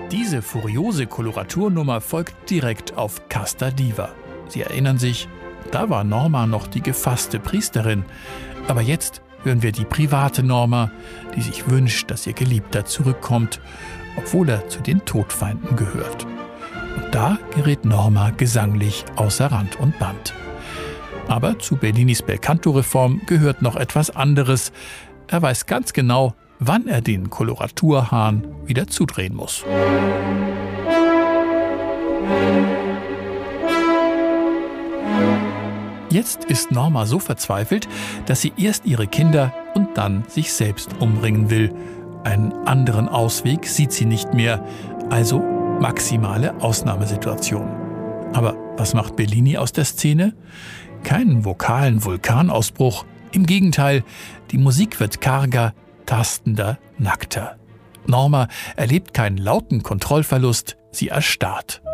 Diese furiose Koloraturnummer folgt direkt auf Casta Diva. Sie erinnern sich, da war Norma noch die gefasste Priesterin. Aber jetzt hören wir die private Norma, die sich wünscht, dass ihr Geliebter zurückkommt, obwohl er zu den Todfeinden gehört. Und da gerät Norma gesanglich außer Rand und Band. Aber zu Bellinis Belcanto-Reform gehört noch etwas anderes. Er weiß ganz genau, wann er den Koloraturhahn wieder zudrehen muss. Jetzt ist Norma so verzweifelt, dass sie erst ihre Kinder und dann sich selbst umbringen will. Einen anderen Ausweg sieht sie nicht mehr, also maximale Ausnahmesituation. Aber was macht Bellini aus der Szene? Keinen vokalen Vulkanausbruch. Im Gegenteil, die Musik wird karger, tastender, nackter. Norma erlebt keinen lauten Kontrollverlust, sie erstarrt.